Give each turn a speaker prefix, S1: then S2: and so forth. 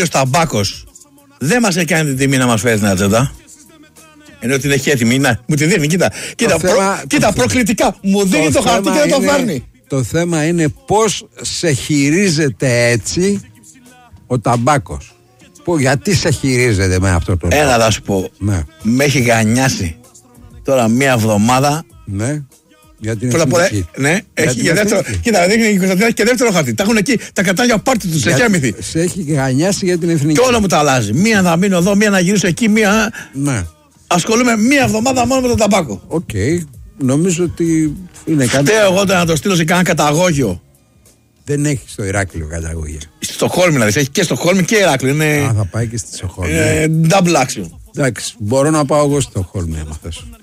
S1: Ο Ταμπάκος δεν μας έκανε την τιμή να μας φέρει την ατζέντα. Ενώ την έχει έτοιμη. Να, μου τη δίνει, κοίτα προκλητικά. Μου δίνει το χαρτί και δεν το φέρνει.
S2: Το θέμα είναι πώς σε χειρίζεται έτσι ο Ταμπάκος. Γιατί σε χειρίζεται με αυτό το τρόπο.
S1: Ένα θα σου πω.
S2: Ναι.
S1: Με έχει γανιάσει τώρα μία εβδομάδα.
S2: Ναι. Για την εθνική.
S1: Ναι, έχει και δεύτερο. Κοίτα, δείχνει η Κωνσταντίνα και δεύτερο χαρτί. Τα έχουν εκεί τα κατάλληλα πάρτι του σε Κέμηθη.
S2: Σε έχει γανιάσει για την εθνική.
S1: Και όλα μου τα αλλάζει. Μία θα μείνω εδώ, μία να γυρίσω εκεί, μία.
S2: Ναι.
S1: Ασχολούμαι μία εβδομάδα μόνο με τον Ταμπάκο.
S2: Οκ. Νομίζω ότι είναι κάτι.
S1: Φταίω εγώ να το στείλω σε κανένα καταγόγιο.
S2: Δεν έχει στο Ηράκλειο καταγωγή.
S1: Στη Στοκχόλμη δηλαδή. Έχει και Στοκχόλμη και Ηράκλειο. Είναι...
S2: θα πάει και στη Στοκχόλμη.
S1: Double action.
S2: Εντάξει, μπορώ να πάω εγώ στη Στοκχόλμη άμα θες.